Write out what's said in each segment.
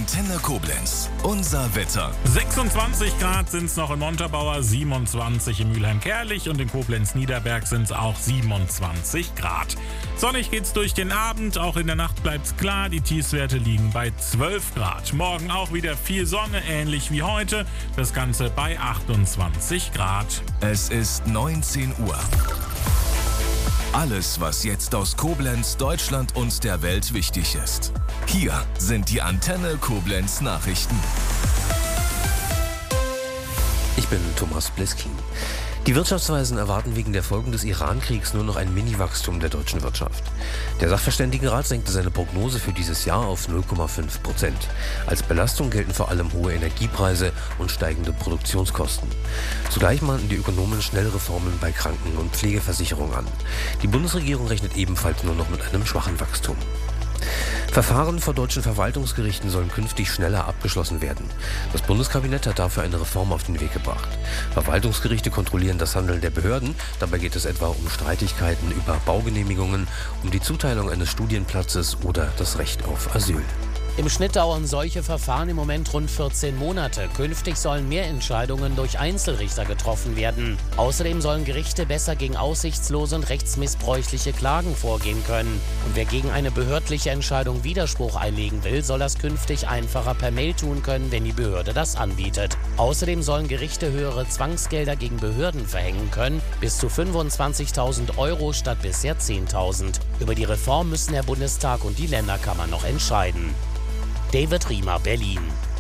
Antenne Koblenz. Unser Wetter. 26 Grad sind es noch in Montabaur, 27 in Mülheim-Kärlich und in Koblenz-Niederberg sind es auch 27 Grad. Sonnig geht's durch den Abend, auch in der Nacht bleibt's klar. Die Tiefstwerte liegen bei 12 Grad. Morgen auch wieder viel Sonne, ähnlich wie heute. Das Ganze bei 28 Grad. Es ist 19 Uhr. Alles, was jetzt aus Koblenz, Deutschland und der Welt wichtig ist. Hier sind die Antenne Koblenz Nachrichten. Ich bin Thomas Bliskin. Die Wirtschaftsweisen erwarten wegen der Folgen des Iran-Kriegs nur noch ein Mini-Wachstum der deutschen Wirtschaft. Der Sachverständigenrat senkte seine Prognose für dieses Jahr auf 0,5%. Als Belastung gelten vor allem hohe Energiepreise und steigende Produktionskosten. Zugleich mahnten die Ökonomen schnelle Reformen bei Kranken- und Pflegeversicherung an. Die Bundesregierung rechnet ebenfalls nur noch mit einem schwachen Wachstum. Verfahren vor deutschen Verwaltungsgerichten sollen künftig schneller abgeschlossen werden. Das Bundeskabinett hat dafür eine Reform auf den Weg gebracht. Verwaltungsgerichte kontrollieren das Handeln der Behörden. Dabei geht es etwa um Streitigkeiten über Baugenehmigungen, um die Zuteilung eines Studienplatzes oder das Recht auf Asyl. Im Schnitt dauern solche Verfahren im Moment rund 14 Monate. Künftig sollen mehr Entscheidungen durch Einzelrichter getroffen werden. Außerdem sollen Gerichte besser gegen aussichtslose und rechtsmissbräuchliche Klagen vorgehen können. Und wer gegen eine behördliche Entscheidung Widerspruch einlegen will, soll das künftig einfacher per Mail tun können, wenn die Behörde das anbietet. Außerdem sollen Gerichte höhere Zwangsgelder gegen Behörden verhängen können, bis zu 25.000 Euro statt bisher 10.000. Über die Reform müssen der Bundestag und die Länderkammer noch entscheiden. David Riemer, Berlin.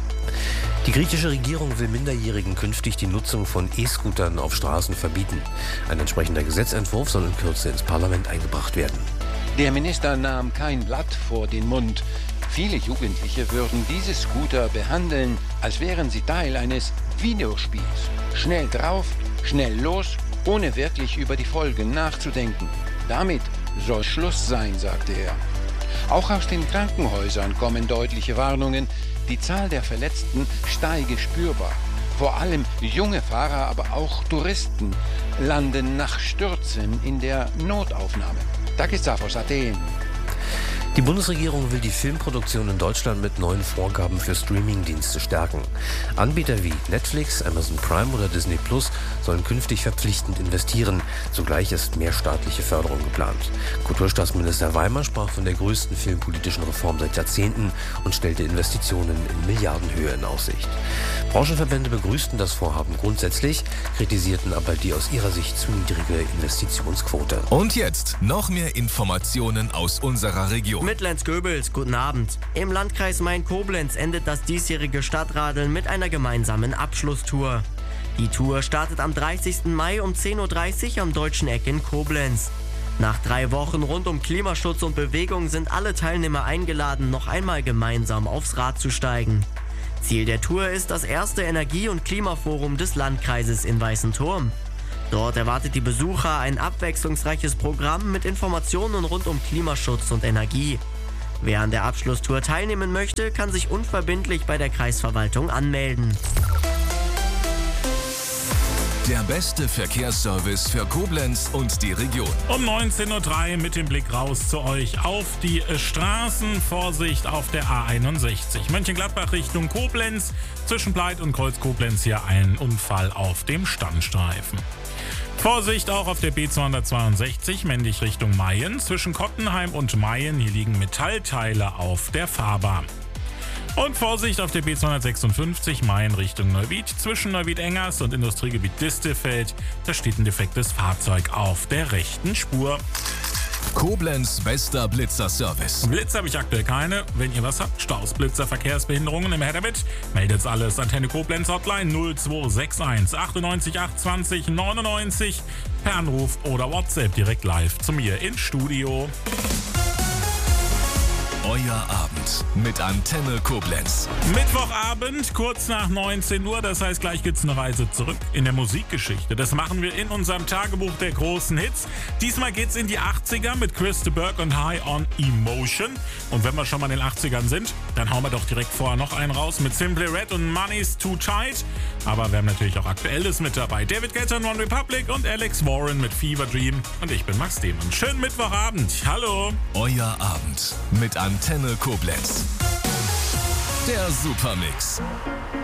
Die griechische Regierung will Minderjährigen künftig die Nutzung von E-Scootern auf Straßen verbieten. Ein entsprechender Gesetzentwurf soll in Kürze ins Parlament eingebracht werden. Der Minister nahm kein Blatt vor den Mund. Viele Jugendliche würden diese Scooter behandeln, als wären sie Teil eines Videospiels. Schnell drauf, schnell los, ohne wirklich über die Folgen nachzudenken. Damit soll Schluss sein, sagte er. Auch aus den Krankenhäusern kommen deutliche Warnungen. Die Zahl der Verletzten steige spürbar. Vor allem junge Fahrer, aber auch Touristen landen nach Stürzen in der Notaufnahme. Takis aus Athen. Die Bundesregierung will die Filmproduktion in Deutschland mit neuen Vorgaben für Streamingdienste stärken. Anbieter wie Netflix, Amazon Prime oder Disney Plus sollen künftig verpflichtend investieren. Zugleich ist mehr staatliche Förderung geplant. Kulturstaatsminister Weimer sprach von der größten filmpolitischen Reform seit Jahrzehnten und stellte Investitionen in Milliardenhöhe in Aussicht. Branchenverbände begrüßten das Vorhaben grundsätzlich, kritisierten aber die aus ihrer Sicht zu niedrige Investitionsquote. Und jetzt noch mehr Informationen aus unserer Region. Mitlenz-Göbels, guten Abend. Im Landkreis Main-Koblenz endet das diesjährige Stadtradeln mit einer gemeinsamen Abschlusstour. Die Tour startet am 30. Mai um 10.30 Uhr am Deutschen Eck in Koblenz. Nach 3 Wochen rund um Klimaschutz und Bewegung sind alle Teilnehmer eingeladen, noch einmal gemeinsam aufs Rad zu steigen. Ziel der Tour ist das erste Energie- und Klimaforum des Landkreises in Weißenturm. Dort erwartet die Besucher ein abwechslungsreiches Programm mit Informationen rund um Klimaschutz und Energie. Wer an der Abschlusstour teilnehmen möchte, kann sich unverbindlich bei der Kreisverwaltung anmelden. Der beste Verkehrsservice für Koblenz und die Region. Um 19.03 Uhr mit dem Blick raus zu euch auf die Straßen. Vorsicht auf der A61. Mönchengladbach Richtung Koblenz. Zwischen Pleit und Kreuz Koblenz hier ein Unfall auf dem Standstreifen. Vorsicht auch auf der B262 Mendig Richtung Mayen. Zwischen Kottenheim und Mayen, hier liegen Metallteile auf der Fahrbahn. Und Vorsicht auf der B256 Mayen Richtung Neuwied. Zwischen Neuwied-Engers und Industriegebiet Distefeld, da steht ein defektes Fahrzeug auf der rechten Spur. Koblenz bester Blitzer-Service. Blitzer habe ich aktuell keine. Wenn ihr was habt, Staus, Blitzer, Verkehrsbehinderungen, immer her damit. Meldet's alles. Antenne Koblenz Hotline 0261 98 820 99 per Anruf oder WhatsApp direkt live zu mir ins Studio. Euer Abend mit Antenne Koblenz. Mittwochabend, kurz nach 19 Uhr, das heißt, gleich gibt's eine Reise zurück in der Musikgeschichte. Das machen wir in unserem Tagebuch der großen Hits. Diesmal geht's in die 80er mit Chris de Burgh und High on Emotion. Und wenn wir schon mal in den 80ern sind, dann hauen wir doch direkt vorher noch einen raus mit Simply Red und Money's Too Tight. Aber wir haben natürlich auch Aktuelles mit dabei. David Guetta und One Republic und Alex Warren mit Fever Dream. Und ich bin Max Demann. Schönen Mittwochabend. Hallo. Euer Abend mit Antenne Koblenz. Der Supermix.